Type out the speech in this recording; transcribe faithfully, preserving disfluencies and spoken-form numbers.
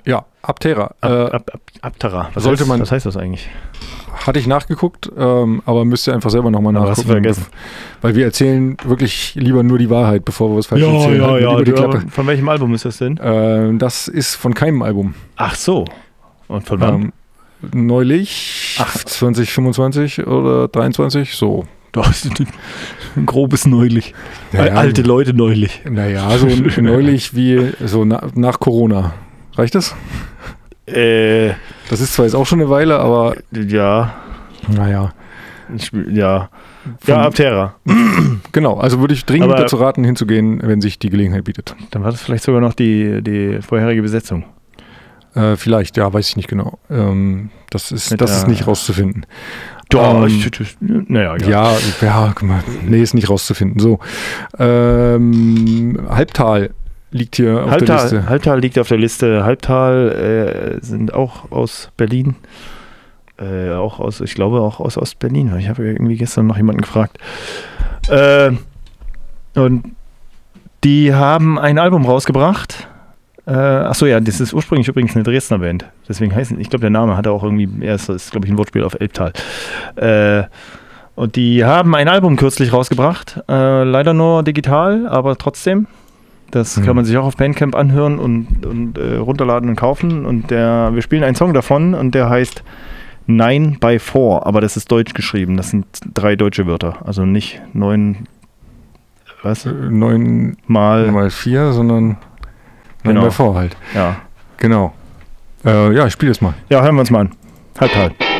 Ja, Aptera. Ab, Äh, ab, ab, Aptera. Was sollte heißt, man- was heißt das eigentlich? hatte ich nachgeguckt, ähm, aber müsst ihr einfach selber nochmal Aber nachgucken. hast du vergessen. Weil wir erzählen wirklich lieber nur die Wahrheit, bevor wir was falsch erzählen. Halten wir lieber die du, Klappe. von welchem Album ist das denn? Äh, das ist von keinem Album. Ach so. Und von wann? Ähm, neulich, Ach. zwanzig fünfundzwanzig oder dreiundzwanzig, so. Doch, ein grobes neulich. Naja, Alte Leute neulich. Naja, so neulich wie so na, nach Corona. Reicht das? Äh, Das ist zwar jetzt auch schon eine Weile, aber ja. naja. Ich, ja. Von- Ja, Aptera. Genau, also würde ich dringend Aber- dazu raten, hinzugehen, wenn sich die Gelegenheit bietet. Dann war das vielleicht sogar noch die, die vorherige Besetzung. Äh, vielleicht, ja, weiß ich nicht genau. Ähm, das ist, Mit das der- ist nicht rauszufinden. Doch, Ähm, ich, ich, naja, egal. Ja, ja, guck mal, nee, ist nicht rauszufinden. So, ähm, Halbtal liegt hier auf der Liste. Halbtal, Halbtal liegt auf der Liste. Halbtal äh, sind auch aus Berlin. Äh, auch aus, ich glaube auch aus Ostberlin, weil ich habe irgendwie gestern noch jemanden gefragt. Äh, und die haben ein Album rausgebracht. Äh, achso, ja, das ist ursprünglich übrigens eine Dresdner Band. Deswegen heißt, ich glaube, der Name hat auch irgendwie, er ist, ist glaube ich, ein Wortspiel auf Elbtal. Äh, und die haben ein Album kürzlich rausgebracht. Äh, leider nur digital, aber trotzdem. Das Mhm. kann man sich auch auf Bandcamp anhören und, und äh, runterladen und kaufen. Und der, wir spielen einen Song davon und der heißt Nine by Four, aber das ist deutsch geschrieben. Das sind drei deutsche Wörter. Also nicht neun, was? Neun Mal, mal vier, sondern neun Genau. mal vor halt. ja. Genau. Äh, ja, ich spiele es mal. Ja, hören wir uns mal an. Halbtal.